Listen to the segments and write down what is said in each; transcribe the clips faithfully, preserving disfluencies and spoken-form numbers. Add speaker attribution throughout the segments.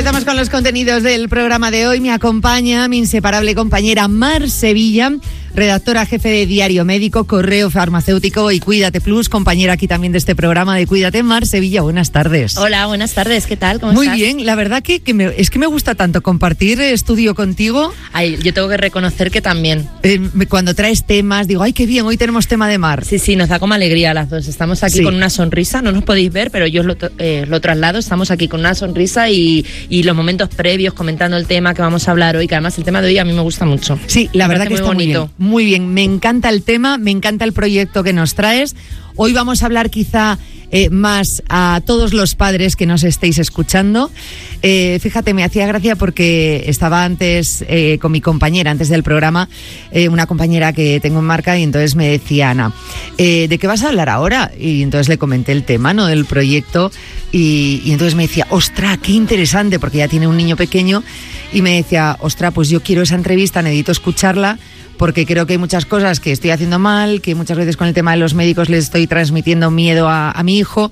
Speaker 1: Empezamos con los contenidos del programa de hoy. Me acompaña mi inseparable compañera Mar Sevilla, redactora jefe de Diario Médico, Correo Farmacéutico y Cuídate Plus, compañera aquí también de este programa de Cuídate. Mar Sevilla, buenas tardes.
Speaker 2: Hola, buenas tardes, ¿qué tal? ¿Cómo
Speaker 1: Muy
Speaker 2: estás?
Speaker 1: bien, la verdad que, que me, es que me gusta tanto compartir estudio contigo.
Speaker 2: Ay, yo tengo que reconocer que también.
Speaker 1: Eh, cuando traes temas, digo, ay, qué bien, hoy tenemos tema de Mar.
Speaker 2: Sí, sí, nos da como alegría a las dos. Estamos aquí sí. con una sonrisa, no nos podéis ver, pero yo os lo, eh, lo traslado. Estamos aquí con una sonrisa y, y los momentos previos comentando el tema que vamos a hablar hoy, que además el tema de hoy a mí me gusta mucho.
Speaker 1: Sí, la
Speaker 2: me
Speaker 1: verdad que
Speaker 2: muy
Speaker 1: está
Speaker 2: bonito.
Speaker 1: muy bien. Muy bien, me encanta el tema, me encanta el proyecto que nos traes. Hoy vamos a hablar quizá eh, más a todos los padres que nos estéis escuchando. Eh, fíjate, me hacía gracia porque estaba antes eh, con mi compañera, antes del programa, eh, una compañera que tengo en marca, y entonces me decía, Ana, eh, ¿de qué vas a hablar ahora? Y entonces le comenté el tema, ¿no?, del proyecto, y, y entonces me decía, ostras, qué interesante, porque ya tiene un niño pequeño, y me decía, ostras, pues yo quiero esa entrevista, necesito escucharla, porque creo que hay muchas cosas que estoy haciendo mal, que muchas veces con el tema de los médicos les estoy transmitiendo miedo a, a mi hijo,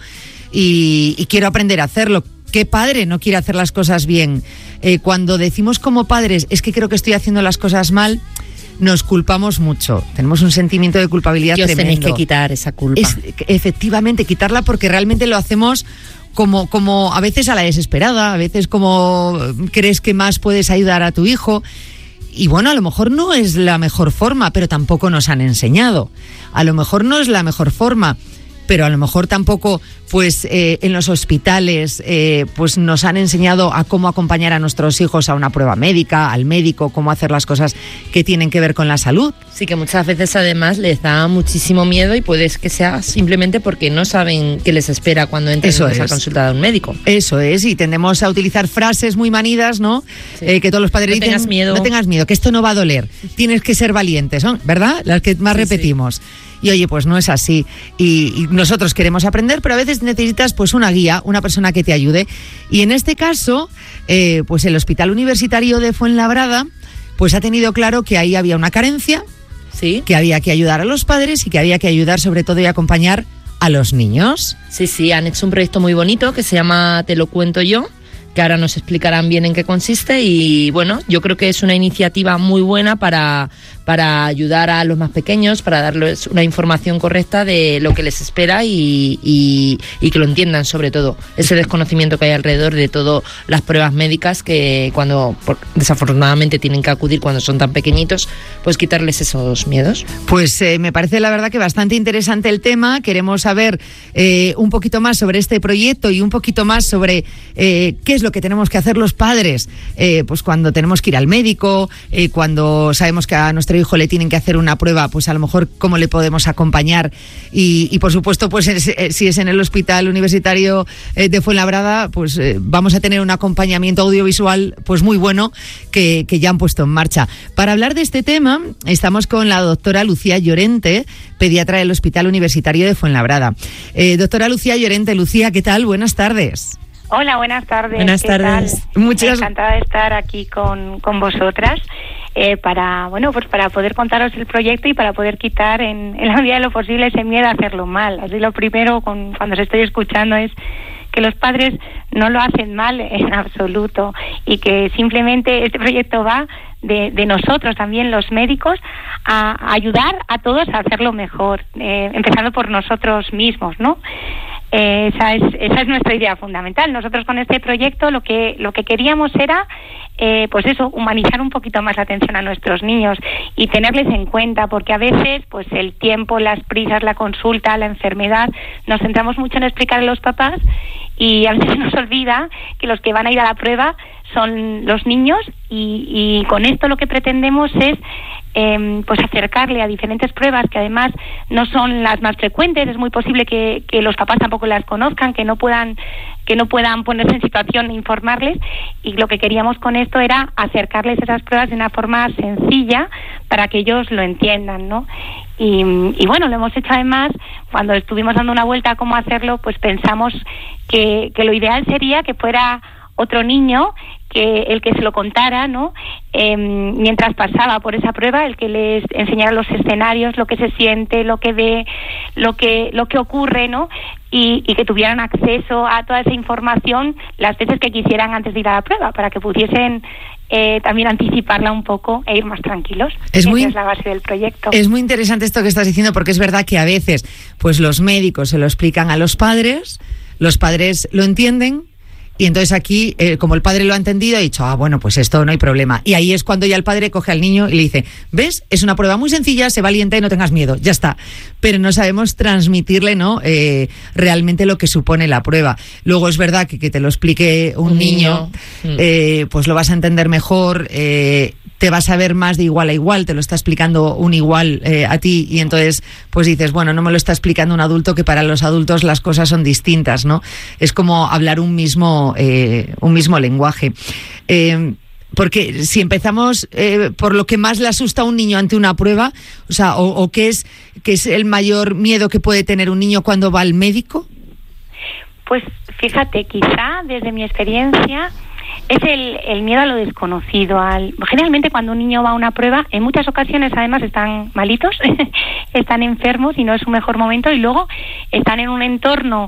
Speaker 1: y, y quiero aprender a hacerlo. ¿Qué padre no quiere hacer las cosas bien? Eh, cuando decimos como padres, es que creo que estoy haciendo las cosas mal, nos culpamos mucho. Tenemos un sentimiento de culpabilidad
Speaker 2: y os
Speaker 1: tremendo.
Speaker 2: Tenéis que quitar esa culpa.
Speaker 1: Es, efectivamente, quitarla, porque realmente lo hacemos como, como a veces a la desesperada, a veces como crees que más puedes ayudar a tu hijo. Y bueno, a lo mejor no es la mejor forma, pero tampoco nos han enseñado. A lo mejor no es la mejor forma, pero a lo mejor tampoco, pues eh, en los hospitales eh, pues nos han enseñado a cómo acompañar a nuestros hijos a una prueba médica, al médico, cómo hacer las cosas que tienen que ver con la salud.
Speaker 2: Sí, que muchas veces además les da muchísimo miedo, y puede que sea simplemente porque no saben qué les espera cuando entren en esa consulta de un médico.
Speaker 1: Eso es, y tendemos a utilizar frases muy manidas, ¿no? Sí. Eh, que todos los padres
Speaker 2: no
Speaker 1: dicen,
Speaker 2: tengas miedo.
Speaker 1: no tengas miedo, que esto no va a doler, tienes que ser valiente, ¿son? ¿Verdad? Las que más sí, repetimos. Sí. Y oye, pues no es así. Y, y nosotros queremos aprender, pero a veces necesitas pues una guía, una persona que te ayude. Y en este caso, eh, pues el Hospital Universitario de Fuenlabrada pues ha tenido claro que ahí había una carencia,
Speaker 2: sí,
Speaker 1: que había que ayudar a los padres y que había que ayudar sobre todo y acompañar a los niños.
Speaker 2: Sí, sí, han hecho un proyecto muy bonito que se llama Te lo cuento yo, que ahora nos explicarán bien en qué consiste, y bueno, yo creo que es una iniciativa muy buena para, para ayudar a los más pequeños, para darles una información correcta de lo que les espera y, y, y que lo entiendan, sobre todo ese desconocimiento que hay alrededor de todas las pruebas médicas, que cuando por, desafortunadamente tienen que acudir cuando son tan pequeñitos, pues quitarles esos miedos.
Speaker 1: Pues eh, me parece la verdad que bastante interesante el tema. Queremos saber eh, un poquito más sobre este proyecto y un poquito más sobre eh, qué es lo que tenemos que hacer los padres eh, pues cuando tenemos que ir al médico, eh, cuando sabemos que a nuestro hijo le tienen que hacer una prueba, pues a lo mejor cómo le podemos acompañar, y, y por supuesto pues es, si es en el Hospital Universitario eh, de Fuenlabrada, pues eh, vamos a tener un acompañamiento audiovisual pues muy bueno que, que ya han puesto en marcha. Para hablar de este tema estamos con la doctora Lucía Llorente, pediatra del Hospital Universitario de Fuenlabrada. Eh, doctora Lucía Llorente, Lucía, ¿qué tal? Buenas tardes.
Speaker 3: Hola, buenas tardes.
Speaker 2: Buenas
Speaker 3: ¿Qué
Speaker 2: tardes.
Speaker 3: Tal?
Speaker 1: Muchas...
Speaker 3: Encantada de estar aquí con, con vosotras eh, para, bueno, pues para poder contaros el proyecto y para poder quitar en, en la medida de lo posible ese miedo a hacerlo mal. Así lo primero con, cuando os estoy escuchando es que los padres no lo hacen mal en absoluto, y que simplemente este proyecto va de, de nosotros también, los médicos, a, a ayudar a todos a hacerlo mejor, eh, empezando por nosotros mismos, ¿no? Eh, esa es esa es nuestra idea fundamental. Nosotros con este proyecto lo que lo que queríamos era eh, pues eso, humanizar un poquito más la atención a nuestros niños y tenerles en cuenta, porque a veces pues el tiempo, las prisas, la consulta, la enfermedad, nos centramos mucho en explicar a los papás, y a veces nos olvida que los que van a ir a la prueba son los niños, y, y con esto lo que pretendemos es Eh, pues acercarle a diferentes pruebas que además no son las más frecuentes. Es muy posible que, que los papás tampoco las conozcan, que no puedan que no puedan ponerse en situación de informarles, y lo que queríamos con esto era acercarles esas pruebas de una forma sencilla para que ellos lo entiendan, ¿no? Y, y bueno, lo hemos hecho además, cuando estuvimos dando una vuelta a cómo hacerlo, pues pensamos que, que lo ideal sería que fuera otro niño que el que se lo contara, ¿no? Eh, mientras pasaba por esa prueba, el que les enseñara los escenarios, lo que se siente, lo que ve, lo que lo que ocurre, ¿no? Y, y que tuvieran acceso a toda esa información las veces que quisieran antes de ir a la prueba, para que pudiesen eh, también anticiparla un poco e ir más tranquilos.
Speaker 1: Es muy,
Speaker 3: Esa es la base del proyecto.
Speaker 1: Es muy interesante esto que estás diciendo, porque es verdad que a veces pues los médicos se lo explican a los padres, los padres lo entienden, y entonces aquí, eh, como el padre lo ha entendido, ha dicho, ah, bueno, pues esto no hay problema. Y ahí es cuando ya el padre coge al niño y le dice, ¿ves? Es una prueba muy sencilla, sé valiente, no tengas miedo, ya está. Pero no sabemos transmitirle, ¿no? Eh, realmente lo que supone la prueba. Luego es verdad que que te lo explique un, un niño, niño. Eh, pues lo vas a entender mejor, eh, te vas a ver más de igual a igual, te lo está explicando un igual eh, a ti, y entonces pues dices, bueno, no me lo está explicando un adulto, que para los adultos las cosas son distintas, ¿no? Es como hablar un mismo, eh, un mismo lenguaje. Eh, porque si empezamos eh, por lo que más le asusta a un niño ante una prueba, o sea, o, o qué es, qué es el mayor miedo que puede tener un niño cuando va al médico.
Speaker 3: Pues fíjate, quizá desde mi experiencia es el, el miedo a lo desconocido. Al, generalmente cuando un niño va a una prueba, en muchas ocasiones además están malitos, están enfermos y no es su mejor momento, y luego están en un entorno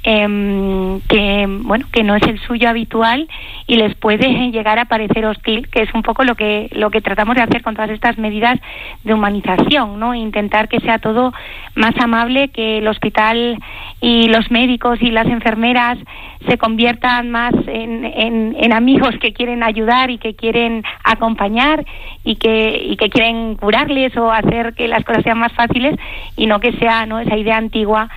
Speaker 3: eh, que bueno que no es el suyo habitual y les puede llegar a parecer hostil, que es un poco lo que lo que tratamos de hacer con todas estas medidas de humanización, ¿no? Intentar que sea todo más amable, que el hospital y los médicos y las enfermeras se conviertan más en, en, en amigos que quieren ayudar y que quieren acompañar y que y que quieren curarles o hacer que las cosas sean más fáciles, y no que sea, ¿no?, esa idea antigua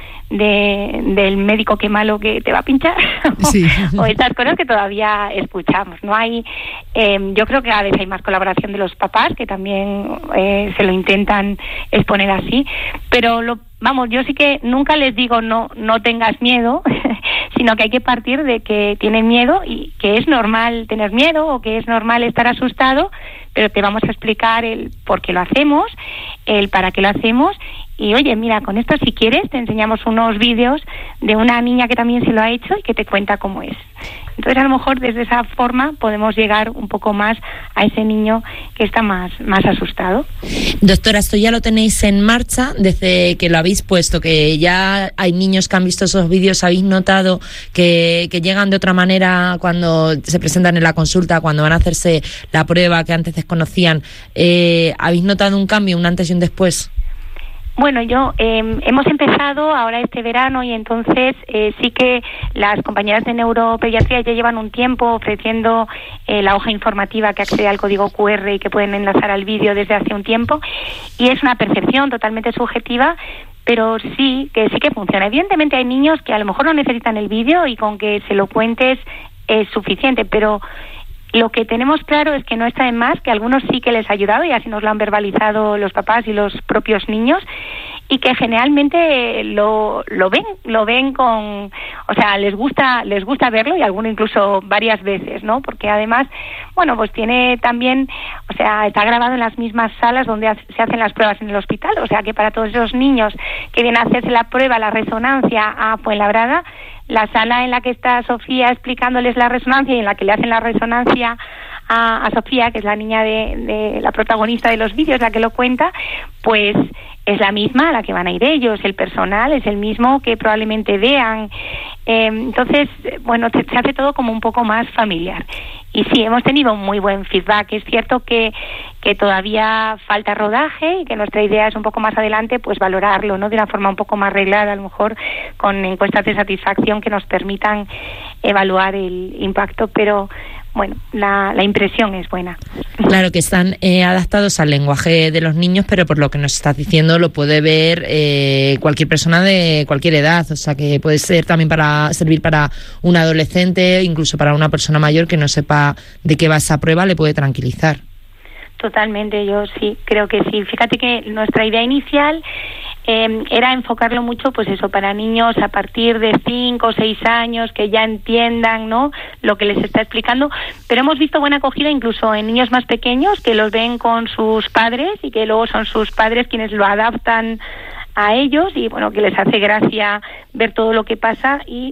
Speaker 3: de del médico que malo que te va a pinchar, sí. o, o estas cosas que todavía escuchamos. No hay, eh, yo creo que cada vez hay más colaboración de los papás, que también eh, se lo intentan exponer así, pero lo Vamos, yo sí que nunca les digo no no tengas miedo, sino que hay que partir de que tienen miedo y que es normal tener miedo o que es normal estar asustado, pero te vamos a explicar el por qué lo hacemos, el para qué lo hacemos. Y oye, mira, con esto si quieres te enseñamos unos vídeos de una niña que también se lo ha hecho y que te cuenta cómo es. Entonces a lo mejor desde esa forma podemos llegar un poco más a ese niño que está más, más asustado.
Speaker 2: Doctora, esto ya lo tenéis en marcha desde que lo habéis puesto, que ya hay niños que han visto esos vídeos. ¿Habéis notado que, que llegan de otra manera cuando se presentan en la consulta, cuando van a hacerse la prueba que antes desconocían? Eh, ¿Habéis notado un cambio, un antes y un después?
Speaker 3: Bueno, yo eh, hemos empezado ahora este verano y entonces eh, sí que las compañeras de neuropediatría ya llevan un tiempo ofreciendo eh, la hoja informativa que accede al código cu erre y que pueden enlazar al vídeo desde hace un tiempo, y es una percepción totalmente subjetiva, pero sí que sí que funciona. Evidentemente hay niños que a lo mejor no necesitan el vídeo y con que se lo cuentes es suficiente, pero lo que tenemos claro es que no está de más, que a algunos sí que les ha ayudado y así nos lo han verbalizado los papás y los propios niños, y que generalmente lo lo ven, lo ven con, o sea, les gusta les gusta verlo, y alguno incluso varias veces, ¿no? Porque además, bueno, pues tiene también, o sea, está grabado en las mismas salas donde se hacen las pruebas en el hospital, o sea, que para todos esos niños que vienen a hacerse la prueba, la resonancia a Fuenlabrada, la sala en la que está Sofía explicándoles la resonancia y en la que le hacen la resonancia a, a Sofía, que es la niña de, de la protagonista de los vídeos, la que lo cuenta, pues es la misma a la que van a ir ellos, el personal es el mismo que probablemente vean. Eh, entonces, bueno, se, se hace todo como un poco más familiar. Y sí, hemos tenido muy buen feedback. Es cierto que, que todavía falta rodaje y que nuestra idea es un poco más adelante pues valorarlo, ¿no?, de una forma un poco más reglada, a lo mejor con encuestas de satisfacción que nos permitan evaluar el impacto, pero bueno, la, la impresión es buena.
Speaker 2: Claro que están eh, adaptados al lenguaje de los niños, pero por lo que nos estás diciendo lo puede ver eh, cualquier persona de cualquier edad, o sea que puede ser también para servir para un adolescente, incluso para una persona mayor que no sepa de qué va esa prueba, le puede tranquilizar.
Speaker 3: Totalmente, yo sí, creo que sí. Fíjate que nuestra idea inicial eh, era enfocarlo mucho, pues eso, para niños a partir de cinco o seis años que ya entiendan, ¿no?, lo que les está explicando, pero hemos visto buena acogida incluso en niños más pequeños que los ven con sus padres y que luego son sus padres quienes lo adaptan a ellos y bueno, que les hace gracia ver todo lo que pasa, y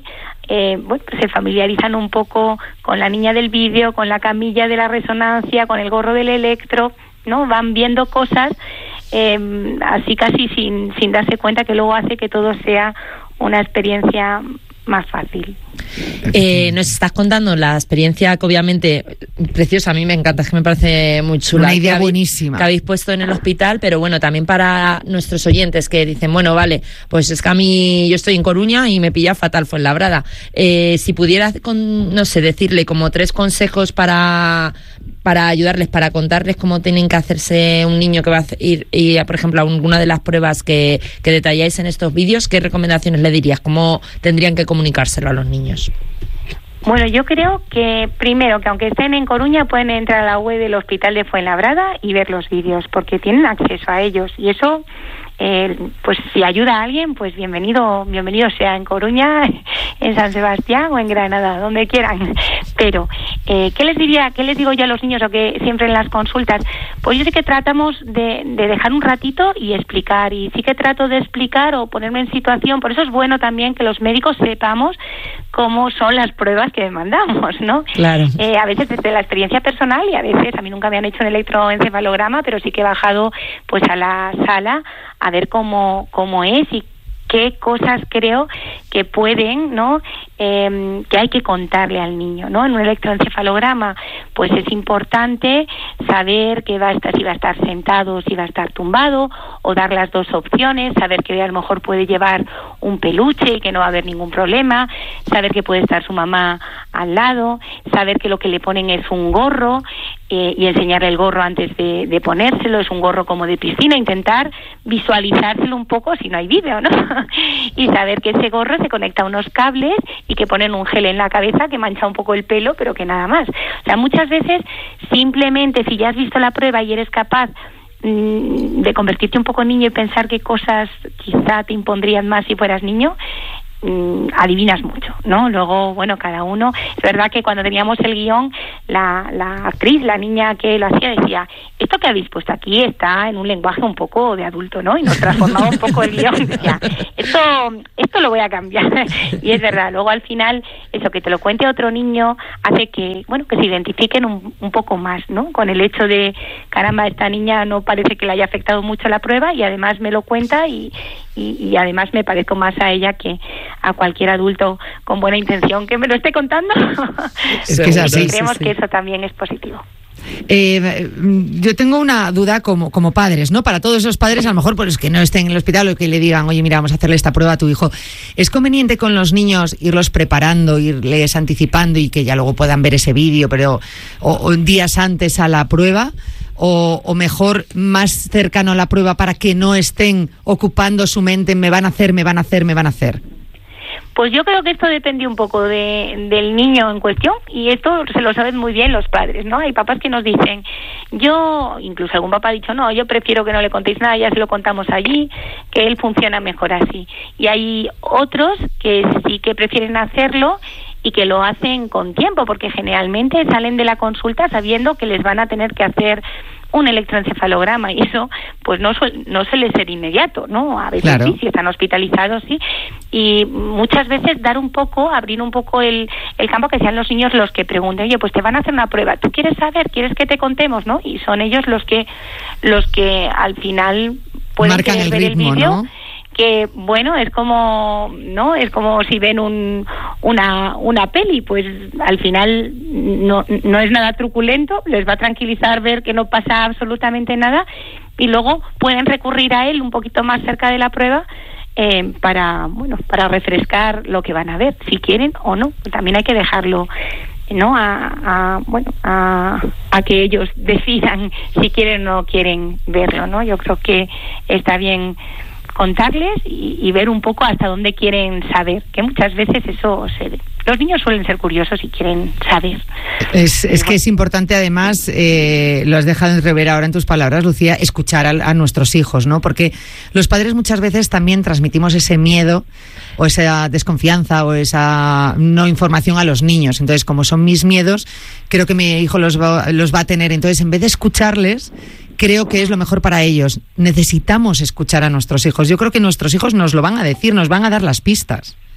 Speaker 3: eh, bueno, pues se familiarizan un poco con la niña del vídeo, con la camilla de la resonancia, con el gorro del electro, ¿no? Van viendo cosas eh, así casi sin, sin darse cuenta, que luego hace que todo sea una experiencia más fácil.
Speaker 2: Eh, nos estás contando la experiencia que obviamente preciosa, a mí me encanta, es que me parece muy chula.
Speaker 1: Una idea
Speaker 2: que habéis,
Speaker 1: buenísima.
Speaker 2: Que habéis puesto en el hospital, pero bueno, también para nuestros oyentes que dicen, bueno, vale, pues es que a mí, yo estoy en Coruña y me pilla fatal Fuenlabrada. Eh, si pudieras, con, no sé, decirle como tres consejos para... para ayudarles, para contarles cómo tienen que hacerse un niño que va a ir, y, por ejemplo, a alguna de las pruebas que, que detalláis en estos vídeos, ¿qué recomendaciones le dirías? ¿Cómo tendrían que comunicárselo a los niños?
Speaker 3: Bueno, yo creo que primero, que aunque estén en Coruña, pueden entrar a la web del Hospital de Fuenlabrada y ver los vídeos, porque tienen acceso a ellos, y eso... Eh, pues si ayuda a alguien, pues bienvenido, bienvenido sea, en Coruña, en San Sebastián o en Granada, donde quieran. Pero, eh, ¿qué les diría, qué les digo yo a los niños, o que siempre en las consultas? Pues yo sí que tratamos de, de dejar un ratito y explicar, y sí que trato de explicar o ponerme en situación. Por eso es bueno también que los médicos sepamos cómo son las pruebas que demandamos, ¿no?
Speaker 2: Claro.
Speaker 3: Eh, a veces desde la experiencia personal, y a veces, a mí nunca me han hecho un electroencefalograma, pero sí que he bajado pues a la sala a ver cómo cómo es y qué cosas creo que pueden, ¿no? Eh, que hay que contarle al niño, ¿no? En un electroencefalograma, pues es importante saber que va a estar, si va a estar sentado, si va a estar tumbado, o dar las dos opciones, saber que a lo mejor puede llevar un peluche y que no va a haber ningún problema, saber que puede estar su mamá al lado, saber que lo que le ponen es un gorro, eh, y enseñarle el gorro antes de, de ponérselo, es un gorro como de piscina, intentar visualizárselo un poco si no hay vídeo, ¿no? Y saber que ese gorro se conecta a unos cables y que ponen un gel en la cabeza que mancha un poco el pelo, pero que nada más. O sea, muchas veces simplemente si ya has visto la prueba y eres capaz mmm, de convertirte un poco en niño y pensar qué cosas quizá te impondrían más si fueras niño, mmm, adivinas mucho, ¿no? Luego, bueno, cada uno... Es verdad que cuando teníamos el guión, la, la actriz, la niña que lo hacía, decía, esto que habéis puesto aquí está en un lenguaje un poco de adulto, ¿no? Y nos transformaba un poco el guión. Decía, esto, esto lo voy a cambiar. Y es verdad, luego al final, eso, que te lo cuente otro niño hace que, bueno, que se identifiquen un, un poco más, ¿no? Con el hecho de, caramba, esta niña no parece que le haya afectado mucho la prueba y además me lo cuenta y, y, y además me parezco más a ella que a cualquier adulto con buena intención que me lo esté contando.
Speaker 1: Es que es así.
Speaker 3: Creemos
Speaker 1: sí, sí.
Speaker 3: que eso también es positivo.
Speaker 1: Eh, yo tengo una duda como, como padres, ¿no? Para todos esos padres, a lo mejor pues que no estén en el hospital o que le digan, oye, mira, vamos a hacerle esta prueba a tu hijo. ¿Es conveniente con los niños irlos preparando, irles anticipando y que ya luego puedan ver ese vídeo, pero o, o días antes a la prueba? O, o mejor más cercano a la prueba para que no estén ocupando su mente en me van a hacer, me van a hacer, me van a hacer?
Speaker 3: Pues yo creo que esto depende un poco de, del niño en cuestión, y esto se lo saben muy bien los padres, ¿no? Hay papás que nos dicen, yo, incluso algún papá ha dicho, no, yo prefiero que no le contéis nada, ya se lo contamos allí, que él funciona mejor así. Y hay otros que sí que prefieren hacerlo y que lo hacen con tiempo, porque generalmente salen de la consulta sabiendo que les van a tener que hacer un electroencefalograma, y eso pues no suele, no suele ser inmediato, ¿no? A veces claro. Sí, si están hospitalizados, sí, y muchas veces dar un poco, abrir un poco el, el campo, que sean los niños los que pregunten, oye, pues te van a hacer una prueba, ¿tú quieres saber? ¿Quieres que te contemos? ¿No? Y son ellos los que los que al final pueden
Speaker 1: marcan el
Speaker 3: ver
Speaker 1: ritmo,
Speaker 3: el vídeo,
Speaker 1: ¿no?
Speaker 3: Que bueno, es como, ¿no? Es como si ven un, una, una peli, pues al final no, no es nada truculento, les va a tranquilizar ver que no pasa absolutamente nada, y luego pueden recurrir a él un poquito más cerca de la prueba eh, para, bueno, para refrescar lo que van a ver, si quieren o no. También hay que dejarlo, ¿no? A, a bueno, a, a que ellos decidan si quieren o no quieren verlo, ¿no? Yo creo que está bien contarles y, y ver un poco hasta dónde quieren saber, que muchas veces eso se ve. Los niños suelen ser curiosos y quieren saber.
Speaker 1: Es, es que es importante, además, eh, lo has dejado entrever ahora en tus palabras, Lucía, escuchar a, a nuestros hijos, ¿no? Porque los padres muchas veces también transmitimos ese miedo o esa desconfianza o esa no información a los niños. Entonces, como son mis miedos, creo que mi hijo los va, los va a tener. Entonces, en vez de escucharles, creo que es lo mejor para ellos. Necesitamos escuchar a nuestros hijos. Yo creo que nuestros hijos nos lo van a decir, nos van a dar las pistas.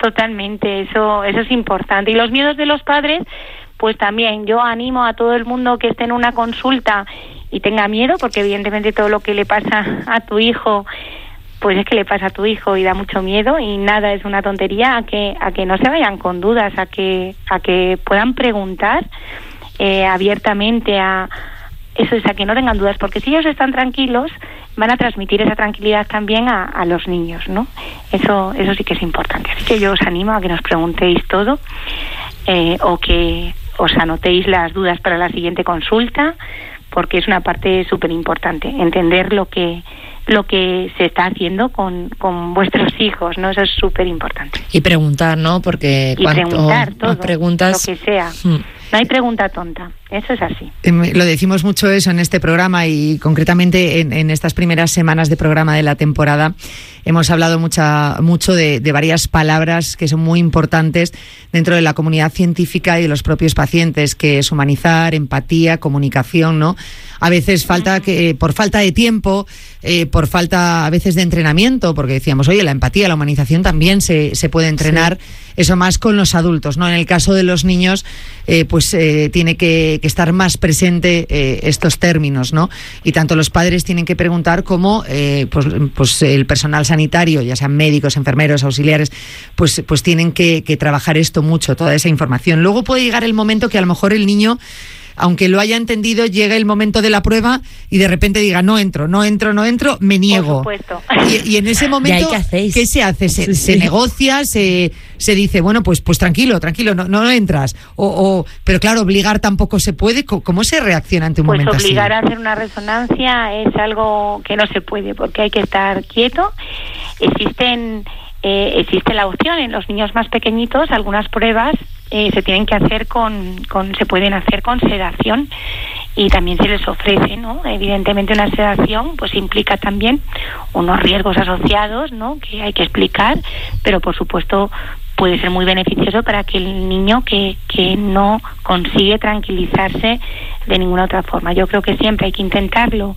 Speaker 3: Totalmente, eso, eso es importante. Y los miedos de los padres, pues también yo animo a todo el mundo que esté en una consulta y tenga miedo, porque evidentemente todo lo que le pasa a tu hijo, pues es que le pasa a tu hijo y da mucho miedo, y nada es una tontería, a que a que no se vayan con dudas, a que a que puedan preguntar eh, abiertamente, a eso es, a que no tengan dudas, porque si ellos están tranquilos van a transmitir esa tranquilidad también a, a los niños, ¿no? Eso eso sí que es importante. Así que yo os animo a que nos preguntéis todo, eh, o que os anotéis las dudas para la siguiente consulta, porque es una parte súper importante, entender lo que lo que se está haciendo con, con vuestros hijos, ¿no? Eso es súper importante.
Speaker 2: Y preguntar, ¿no? Porque
Speaker 3: y
Speaker 2: cuanto
Speaker 3: preguntar todo,
Speaker 2: más preguntas,
Speaker 3: lo que sea.
Speaker 2: Hmm.
Speaker 3: No hay pregunta tonta, eso es así.
Speaker 1: Eh, lo decimos mucho eso en este programa, y concretamente en, en estas primeras semanas de programa de la temporada hemos hablado mucha, mucho de, de varias palabras que son muy importantes dentro de la comunidad científica y de los propios pacientes, que es humanizar, empatía, comunicación, ¿no? A veces falta que, por falta de tiempo, eh, por falta a veces de entrenamiento, porque decíamos, oye, la empatía, la humanización también se, se puede entrenar, sí. Eso más con los adultos, ¿no? En el caso de los niños, eh, pues eh, tiene que, que estar más presente eh, estos términos, ¿no? Y tanto los padres tienen que preguntar como eh, pues, pues el personal sanitario, ya sean médicos, enfermeros, auxiliares, pues, pues tienen que, que trabajar esto mucho, toda esa información. Luego puede llegar el momento que a lo mejor el niño, aunque lo haya entendido, llega el momento de la prueba y de repente diga, no entro, no entro, no entro, me niego.
Speaker 3: Por supuesto.
Speaker 1: Y, y en ese momento, ¿qué, ¿qué se hace? ¿Se, sí, sí. se negocia? Se, se dice, bueno, pues pues tranquilo, tranquilo, no, no entras. O, o, pero claro, obligar tampoco se puede. ¿Cómo se reacciona ante un
Speaker 3: pues
Speaker 1: momento así?
Speaker 3: Pues obligar a hacer una resonancia es algo que no se puede, porque hay que estar quieto. Existen... Eh, existe la opción en los niños más pequeñitos, algunas pruebas eh, se tienen que hacer con, con, se pueden hacer con sedación, y también se les ofrece, ¿no? Evidentemente una sedación pues implica también unos riesgos asociados, ¿no? Que hay que explicar, pero por supuesto puede ser muy beneficioso para aquel niño que, que no consigue tranquilizarse de ninguna otra forma. Yo creo que siempre hay que intentarlo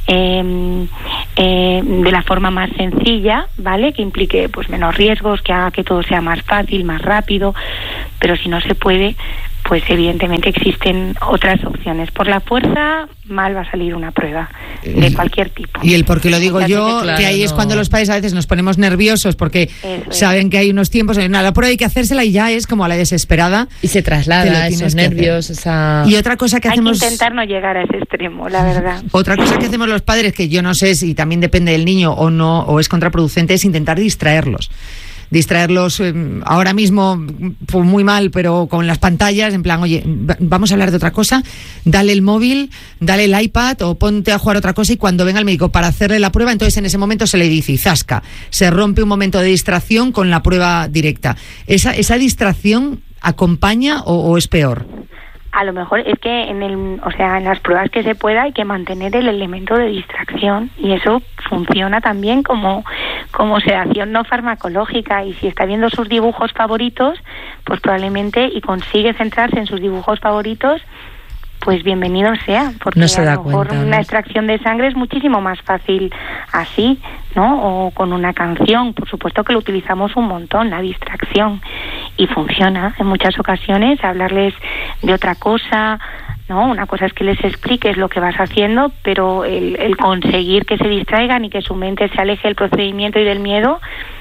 Speaker 3: eh, eh, de la forma más sencilla, ¿vale? Que implique pues menos riesgos, que haga que todo sea más fácil, más rápido, pero si no se puede, pues evidentemente existen otras opciones. Por la fuerza, mal va a salir una prueba de cualquier tipo.
Speaker 1: Y el por qué lo digo
Speaker 3: ya
Speaker 1: yo,
Speaker 2: claro,
Speaker 1: que ahí
Speaker 2: no.
Speaker 1: es cuando los padres a veces nos ponemos nerviosos porque
Speaker 3: Eso
Speaker 1: saben es. que hay unos tiempos, en la prueba hay que hacérsela y ya es como a la desesperada.
Speaker 2: Y se traslada esos nervios, esa...
Speaker 1: Y otra cosa que
Speaker 3: hay
Speaker 1: hacemos...
Speaker 3: Hay que intentar no llegar a ese extremo, la verdad.
Speaker 1: Otra cosa que hacemos los padres, que yo no sé si también depende del niño o no, o es contraproducente, es intentar distraerlos. distraerlos eh, ahora mismo pues muy mal, pero con las pantallas, en plan, oye, vamos a hablar de otra cosa, dale el móvil, dale el iPad o ponte a jugar otra cosa, y cuando venga el médico para hacerle la prueba, entonces en ese momento se le dice y zasca, se rompe un momento de distracción con la prueba directa. ¿Esa, esa distracción acompaña o, o es peor?
Speaker 3: A lo mejor es que en el, o sea, en las pruebas que se pueda hay que mantener el elemento de distracción, y eso funciona también como, como sedación no farmacológica. Y si está viendo sus dibujos favoritos, pues probablemente, y consigue centrarse en sus dibujos favoritos, pues bienvenido sea, porque
Speaker 2: no se da
Speaker 3: a lo mejor
Speaker 2: cuenta,
Speaker 3: una
Speaker 2: ¿no?
Speaker 3: extracción de sangre es muchísimo más fácil así, ¿no? O con una canción, por supuesto que lo utilizamos un montón, la distracción, y funciona en muchas ocasiones, hablarles de otra cosa, ¿no? Una cosa es que les expliques lo que vas haciendo, pero el, el conseguir que se distraigan y que su mente se aleje del procedimiento y del miedo,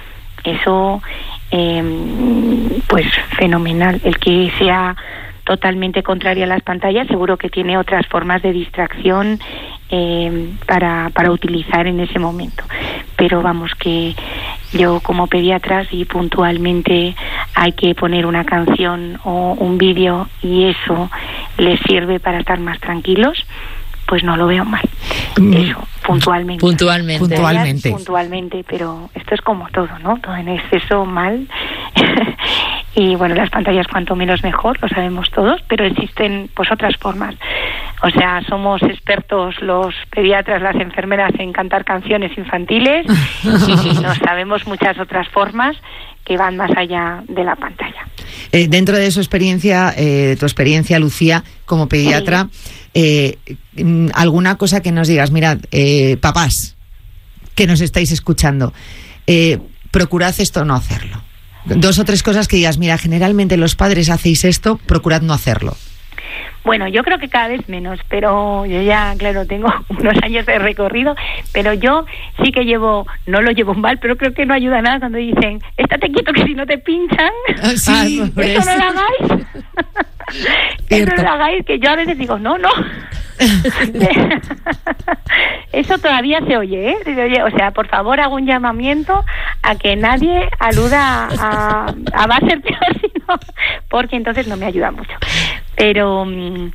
Speaker 3: eso, eh, pues fenomenal. El que sea totalmente contraria a las pantallas, seguro que tiene otras formas de distracción eh, para, para utilizar en ese momento. Pero vamos, que yo como pediatra, si puntualmente hay que poner una canción o un vídeo y eso les sirve para estar más tranquilos, pues no lo veo mal. Eso, puntualmente.
Speaker 2: Puntualmente.
Speaker 1: Puntualmente.
Speaker 3: Puntualmente, pero esto es como todo, ¿no? Todo en exceso mal. Y bueno, las pantallas cuanto menos mejor, lo sabemos todos, pero existen pues otras formas. O sea, somos expertos los pediatras, las enfermeras, en cantar canciones infantiles y nos sabemos muchas otras formas que van más allá de la pantalla.
Speaker 1: Eh, dentro de su experiencia, eh, tu experiencia, Lucía, como pediatra, eh, alguna cosa que nos digas, mirad, eh, papás que nos estáis escuchando, eh, procurad esto o no hacerlo. Dos o tres cosas que digas, mira, generalmente los padres hacéis esto, procurad no hacerlo.
Speaker 3: Bueno, yo creo que cada vez menos, pero yo ya, claro, tengo unos años de recorrido, pero yo sí que llevo, no lo llevo mal, pero creo que no ayuda nada cuando dicen, estate quieto que si no te pinchan.
Speaker 1: Ah, sí,
Speaker 3: eso, eso no lo hagáis. Eso no lo hagáis, que yo a veces digo, no, no. Eso todavía se oye, ¿eh? Se oye, o sea, por favor, hago un llamamiento a que nadie aluda a, a va a ser peor, sino, porque entonces no me ayuda mucho. Pero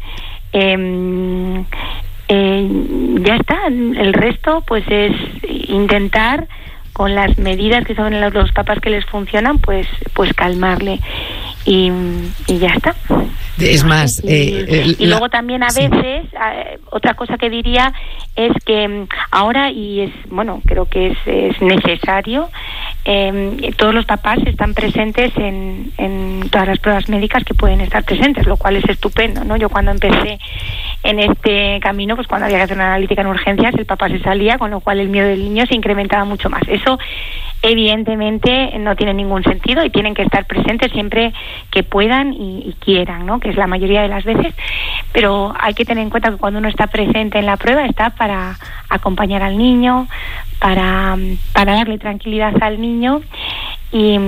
Speaker 3: eh, eh, ya está, el resto pues es intentar con las medidas que son los, los papás que les funcionan, pues pues calmarle y, y ya está.
Speaker 1: Es más,
Speaker 3: y,
Speaker 1: eh, eh,
Speaker 3: y
Speaker 1: la,
Speaker 3: luego también a
Speaker 1: sí.
Speaker 3: veces eh, otra cosa que diría es que ahora, y es bueno, creo que es, es necesario, eh, todos los papás están presentes en, en todas las pruebas médicas que pueden estar presentes, lo cual es estupendo, ¿no? Yo cuando empecé en este camino, pues cuando había que hacer una analítica en urgencias, el papá se salía, con lo cual el miedo del niño se incrementaba mucho más. Eso evidentemente no tiene ningún sentido y tienen que estar presentes siempre que puedan y, y quieran, ¿no? Que es la mayoría de las veces, pero hay que tener en cuenta que cuando uno está presente en la prueba está para acompañar al niño, para, para darle tranquilidad al niño y,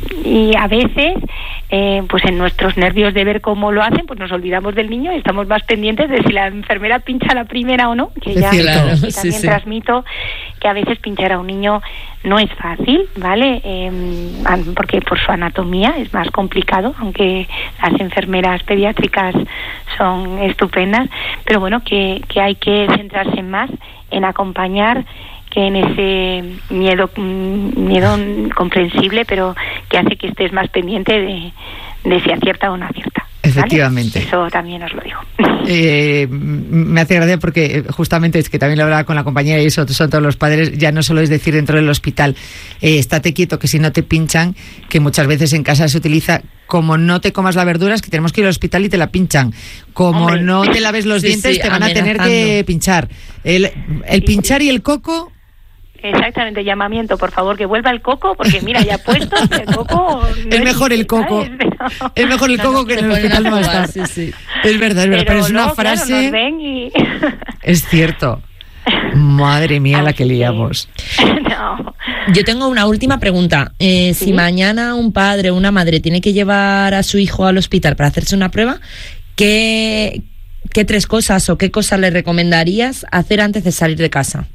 Speaker 3: y a veces eh, pues en nuestros nervios de ver cómo lo hacen, pues nos olvidamos del niño y estamos más pendientes de si la enfermera pincha la primera o no, que ya
Speaker 1: claro,
Speaker 3: y también
Speaker 1: sí, sí.
Speaker 3: transmito que a veces pinchar a un niño no es fácil, ¿vale? Eh, porque por su anatomía es más complicado, aunque las enfermeras pediátricas son estupendas, pero bueno, que, que hay que centrarse más en acompañar que en ese miedo miedo comprensible, pero que hace que estés más pendiente de, de si acierta o no acierta.
Speaker 1: Efectivamente.
Speaker 3: ¿Vale? Eso también os lo digo.
Speaker 1: Eh, me hace gracia porque justamente es que también lo hablaba con la compañera y eso son todos los padres, ya no solo es decir dentro del hospital, eh, estate quieto que si no te pinchan, que muchas veces en casa se utiliza como no te comas la verdura, es que tenemos que ir al hospital y te la pinchan. Como
Speaker 3: Hombre.
Speaker 1: no te laves los
Speaker 2: Sí,
Speaker 1: dientes,
Speaker 2: sí,
Speaker 1: te van a tener
Speaker 2: amenazando.
Speaker 1: que pinchar. El, el
Speaker 3: Sí,
Speaker 1: pinchar
Speaker 3: sí.
Speaker 1: y el coco...
Speaker 3: Exactamente, llamamiento, por favor, que vuelva el coco, porque mira, ya puesto, el coco... No
Speaker 1: Es mejor el coco.
Speaker 3: ¿sabes? Pero-
Speaker 1: Es mejor el
Speaker 2: No,
Speaker 1: coco
Speaker 2: no,
Speaker 1: que
Speaker 2: se
Speaker 1: en el
Speaker 2: ponen
Speaker 1: hospital
Speaker 2: a
Speaker 1: no va a
Speaker 2: jugar,
Speaker 1: estar.
Speaker 2: sí, sí.
Speaker 1: Es verdad, es verdad, pero, es una
Speaker 3: luego, claro,
Speaker 1: frase...
Speaker 3: nos ven y...
Speaker 1: Es cierto. Madre mía, la que
Speaker 3: Así que-
Speaker 1: liamos.
Speaker 3: No.
Speaker 2: Yo tengo una última pregunta. Eh,
Speaker 3: ¿Sí?
Speaker 2: Si mañana un padre o una madre tiene que llevar a su hijo al hospital para hacerse una prueba, ¿qué, qué tres cosas o qué cosas le recomendarías hacer antes de salir de casa?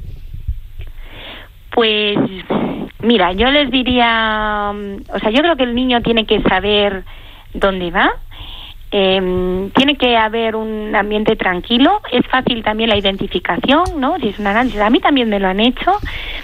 Speaker 3: Pues, mira, yo les diría, o sea, yo creo que el niño tiene que saber dónde va, eh, tiene que haber un ambiente tranquilo, es fácil también la identificación, ¿no? Si es un análisis, a mí también me lo han hecho.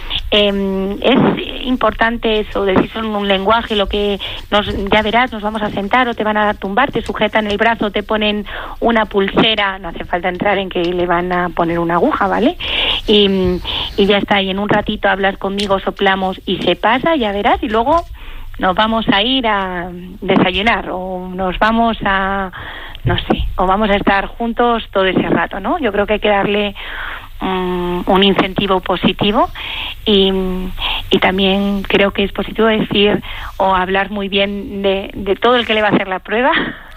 Speaker 3: Eh, es importante eso, decir en un lenguaje, lo que nos, ya verás, nos vamos a sentar o te van a tumbar, te sujetan el brazo, te ponen una pulsera, no hace falta entrar en que le van a poner una aguja, ¿vale? Y, y ya está, y en un ratito hablas conmigo, soplamos y se pasa, ya verás, y luego nos vamos a ir a desayunar o nos vamos a, no sé, o vamos a estar juntos todo ese rato, ¿no? Yo creo que hay que darle um, un incentivo positivo y, y también creo que es positivo decir o hablar muy bien de, de todo el que le va a hacer la prueba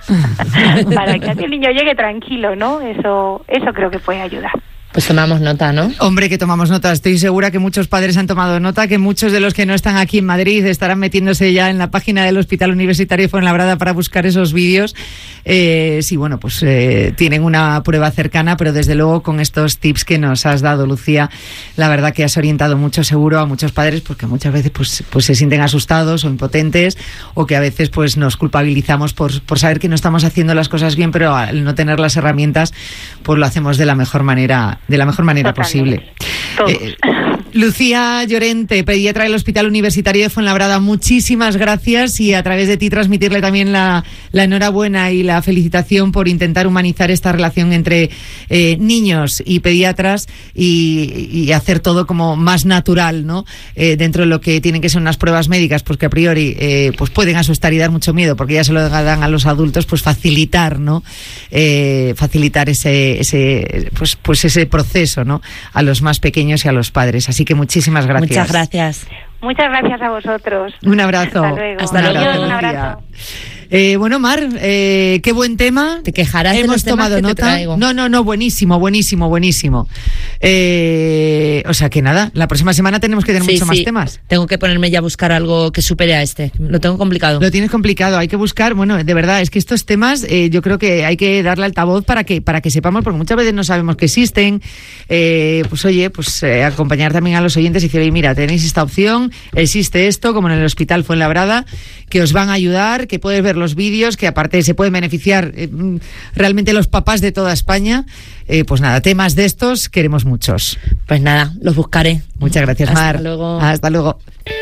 Speaker 3: para que así el niño llegue tranquilo, ¿no? Eso, eso creo que puede ayudar.
Speaker 2: Pues tomamos nota, ¿no?
Speaker 1: Hombre, que tomamos nota. Estoy segura que muchos padres han tomado nota, que muchos de los que no están aquí en Madrid estarán metiéndose ya en la página del Hospital Universitario Fuenlabrada para buscar esos vídeos. Eh, sí, bueno, pues eh, tienen una prueba cercana, pero desde luego con estos tips que nos has dado, Lucía, la verdad que has orientado mucho seguro a muchos padres, porque muchas veces pues, pues se sienten asustados o impotentes, o que a veces pues nos culpabilizamos por, por saber que no estamos haciendo las cosas bien, pero al no tener las herramientas, pues lo hacemos de la mejor manera de la mejor manera
Speaker 3: Totalmente.
Speaker 1: posible. Eh, Lucía Llorente, pediatra del Hospital Universitario de Fuenlabrada, muchísimas gracias y a través de ti transmitirle también la, la enhorabuena y la felicitación por intentar humanizar esta relación entre eh, niños y pediatras y, y hacer todo como más natural, ¿no? Eh, dentro de lo que tienen que ser unas pruebas médicas, pues que a priori eh, pues pueden asustar y dar mucho miedo, porque ya se lo dan a los adultos, pues facilitar, ¿no? Eh, facilitar ese, ese, pues, pues ese proceso, ¿no? A los más pequeños y a los padres. Así Así que muchísimas gracias.
Speaker 2: Muchas gracias.
Speaker 3: Muchas gracias a vosotros.
Speaker 1: Un abrazo.
Speaker 3: Hasta luego.
Speaker 2: Hasta luego.
Speaker 3: Adiós, un abrazo.
Speaker 1: Eh, bueno, Mar, eh, qué buen tema.
Speaker 2: Te quejarás de
Speaker 1: Hemos
Speaker 2: los temas
Speaker 1: tomado
Speaker 2: que te
Speaker 1: nota.
Speaker 2: traigo.
Speaker 1: No, no, no, buenísimo, buenísimo, buenísimo. Eh, o sea que nada, la próxima semana tenemos que tener
Speaker 2: Sí,
Speaker 1: mucho
Speaker 2: sí.
Speaker 1: más temas.
Speaker 2: Tengo que ponerme ya a buscar algo que supere a este. Lo tengo complicado.
Speaker 1: Lo tienes complicado, hay que buscar, bueno, de verdad, es que estos temas eh, yo creo que hay que darle altavoz para que para que sepamos, porque muchas veces no sabemos que existen. Eh, pues oye, pues eh, acompañar también a los oyentes y decir, oye, mira, tenéis esta opción, existe esto, como en el Hospital Fuenlabrada, que os van a ayudar, que puedes ver los vídeos, que aparte se pueden beneficiar eh, realmente los papás de toda España. Eh, pues nada, temas de estos queremos muchos.
Speaker 2: Pues nada, los buscaré.
Speaker 1: Muchas gracias,
Speaker 2: Hasta
Speaker 1: Mar.
Speaker 2: luego.
Speaker 1: Hasta luego.